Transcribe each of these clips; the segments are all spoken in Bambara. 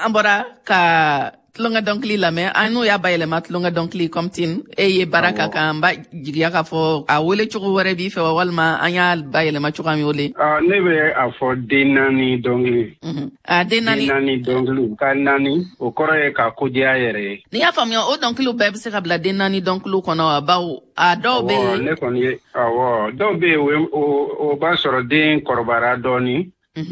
Ambora ka tlonga donkli la me anu ya bayele ma tlonga donkli komtin ye baraka ka mba jigiya ka fo a wele chugo wore bi fe walma anya bayele ma chugo mi wole ne be a fo denani dongli denani dongli ka nani o kore ka kujia yere ni ya famyo o donkli o bebe se ka bla denani donkli kono ba a do be ne koni awo do be o ba soro den korbara doni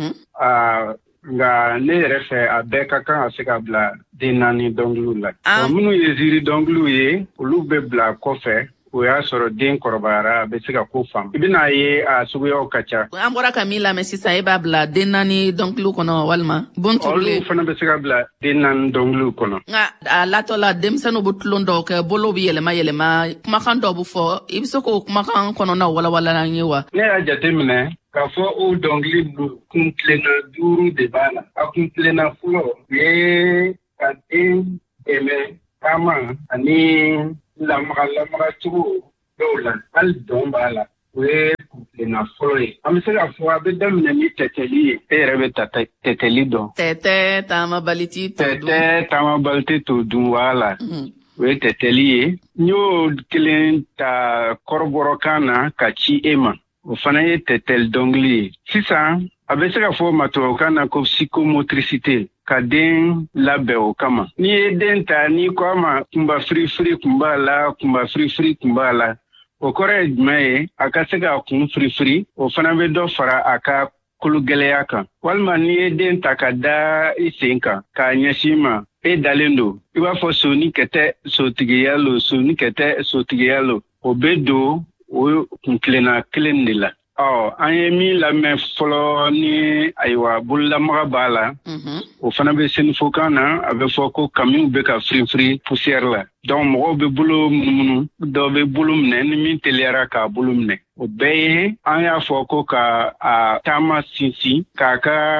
nga ne yɛrɛ fɛ a bɛɛ ka kan ka se ka bila den naani dɔnkiliw la. Minnu ye ziiri dɔnkiliw ye olu bɛ bila kɔfɛ o y'a sɔrɔ den kɔrɔbayara a bɛ se ka ko faamu. I bɛna ye a suguyaw ka ca. An bɔra ka min lamɛn sisan e b'a bila den naani dɔnkiliw kɔnɔ walima bonturulen. Olu fana bɛ se ka bila den naani dɔnkiliw kɔnɔ. Nka a latɔ la denmisɛnninw bɛ tulon dɔw kɛ bolow bɛ yɛlɛma kumakan dɔw bɛ fɔ i bɛ se k'o kumakan kɔnɔna walawala an ye wa. Ne y'a jateminɛ k'a fɔ o dɔnkili kun tilenna 5 de b'a la. A kun tilenna fɔlɔ o ye ka den dɛmɛ taama ani lamaga cogo dɔw la hali dɔn b'a la o ye kun tilenna fɔlɔ ye. An bɛ se k'a fɔ a bɛ daminɛ ni tɛtɛli ye. E yɛrɛ bɛ tɛtɛli dɔn. Tɛtɛ taamabali t'i t'o dun. Tɛtɛ taamabali t'i t'o dun wala. O ye tɛtɛli ye. N y'o kelen ta kɔrɔbɔrɔkan na ka ci e ma. O fana ye tɛtɛli dɔnkili ye. Sisan a bɛ se ka fɔ ma tubabukan na ko psychomotricité ka den labɛn o kama. N'i ye den ta n'i ko a ma kunba firifiri kun b'a la kunba firifiri kun b'a la o kɔrɔ ye jumɛn ye a ka se ka kun firifiri o fana bɛ dɔ fara a ka kologɛlɛya kan. Walima n'i ye den ta ka da i sen kan k'a ɲɛsin ma e dalen don i b'a fɔ soni kɛ tɛ sotigiya lo soni kɛ tɛ sotigiya lo o bɛ don o kun tilenna kelen de la. An ye min lamɛn fɔlɔ ni ayiwa bololamaga b'a la o fana bɛ sɛnɛfɔkan na a bɛ fɔ ko kamiw bɛ ka firifiri poussière la. Donc mɔgɔw bɛ bolo munumunu dɔw bɛ bolo minɛ ni min teliyara k'a bolo minɛ. O bɛɛ ye an y'a fɔ ko ka a taama sinsin k'a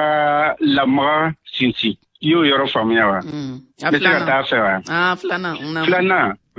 ka lamaga sinsin. I y'o yɔrɔ faamuya wa? N bɛ se ka taa fɛ wa? Filanan o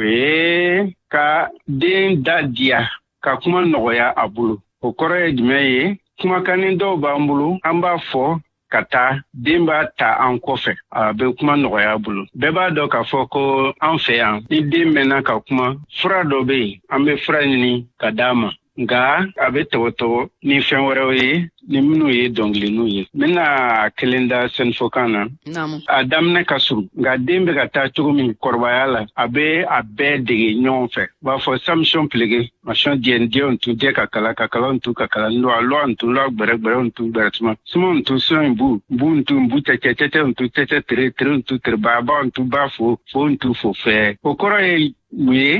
ye ka den da diya ka kuma nɔgɔya a bolo. O kɔrɔ ye jumɛn ye? Kumakanin dɔw b'an bolo an b'a fɔ ka taa den b'a ta an kɔfɛ a bɛ kuma nɔgɔya bolo. Bɛɛ b'a dɔn k'a fɔ ko an fɛ yan ni den mɛnna ka kuma fura dɔ bɛ yen an bɛ fura ɲini ka d'a ma. Nka a bɛ tɔgɔtɔgɔ ni fɛn wɛrɛw ye ni minnu ye dɔnkiliniw ye. N bɛna kelen da sɛnɛfɔkan na. A daminɛ ka surun nka den bɛ ka taa cogo min kɔrɔbaya la a bɛ a bɛɛ dege ɲɔgɔn fɛ. U b'a fɔ samson pilege masɔn diɲɛ ntu diɲɛ ka kala ntu ka kala lɔ ntu lɔ gbɛrɛ ntu gbɛrɛ tuma suma ntu sɔn bu ntu tɛtɛ ntu tɛtɛ tere ntu tere ba ntu ba fo ntu fo fɛ. O kɔrɔ ye mun ye?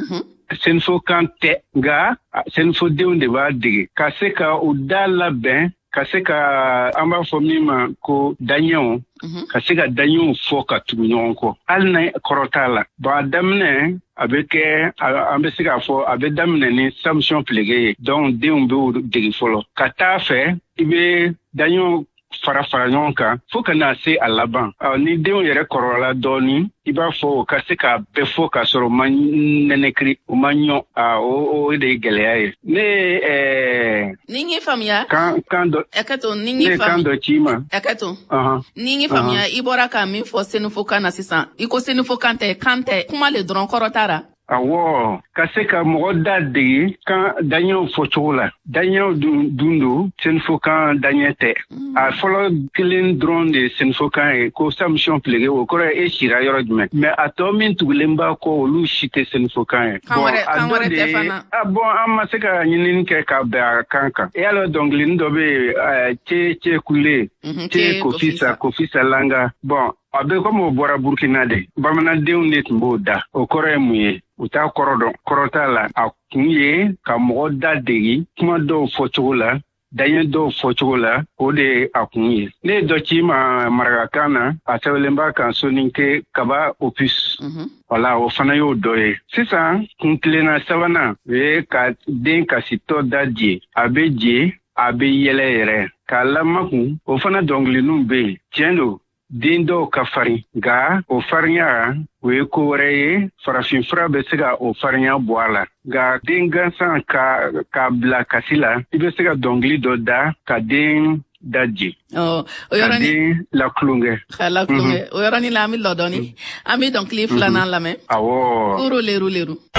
Sɛnɛfɔkan tɛ nka sɛnɛfɔdenw de b'a dege ka se ka o da labɛn ka se ka an b'a fɔ min ma ko daɲɛw ka se ka daɲɛw fɔ ka tugu ɲɔgɔn kɔ hali na kɔrɔ t'a la. A daminɛ a bɛ kɛ an bɛ se k'a fɔ a bɛ daminɛ ni samson pilege ye donc denw bɛ dege fɔlɔ ka taa fɛ i bɛ daɲɛw fara ɲɔgɔn kan fo ka na se a laban. Ni denw yɛrɛ kɔrɔla dɔɔni i b'a fɔ o ka se k'a bɛɛ fɔ k'a sɔrɔ o ma nɛnɛkiri o ma ɲɔ o de ye gɛlɛya ye. Ne ni n ye faamuya kan dɔ kan dɔ ci ma ni n ye faamuya i bɔra ka min fɔ sɛnɛfɔkan na sisan i ko sɛnɛfɔkan tɛ kan tɛ kuma le dɔrɔn kɔrɔ t'a la. Awɔ ka se ka mɔgɔ da dege kan daɲɛw fɔcogo la. Daɲɛw dun don sɛnɛfɔkan daɲɛ tɛ. A fɔlɔ kelen dɔrɔn de ye sɛnɛfɔkan ye ko samson pilege o kɔrɔ ye e sira yɔrɔ jumɛn. Mais a tɔ min tugulen b'a kɔ olu si tɛ sɛnɛfɔkan ye. Kan wɛrɛ tɛ fana. An ma se ka ɲinini kɛ ka bɛn a kan kan. E y'a dɔn dɔnkilinin dɔ bɛ yen cɛ kule cɛ kofisa langa. A bɛ komi o bɔra Burkina de. Bamanandenw de tun b'o da. O kɔrɔ ye mun ye? U t'a kɔrɔ dɔn. Kɔrɔ t'a la. A kun ye ka mɔgɔ da dege kuma dɔw fɔcogo la, daɲɛ dɔw fɔcogo la, o de ye a kun ye. Ne ye dɔ ci ma marakakan na, a sɛbɛnlen b'a kan Soninke Kaba Opus. Wala, o fana y'o dɔ ye. Sisan, kun tilenna sabanan, o ye ka den kasitɔ da je. A bɛ je, a bɛ yɛlɛ yɛrɛ. K'a lamakun, o fana dɔnkiliniw bɛ yen. Tiɲɛ don. Den dɔw ka farin nka o farinya o ye ko wɛrɛ ye farafinfura bɛ se ka o farinya bɔ a la nka den gansan ka bila kasi la i bɛ se ka dɔnkili dɔ da ka den daji. Oh, o yoroni la klunge. La klunge. O yoroni la mi lodoni. Ami donc li flanan la me. Awo. Kuru leru.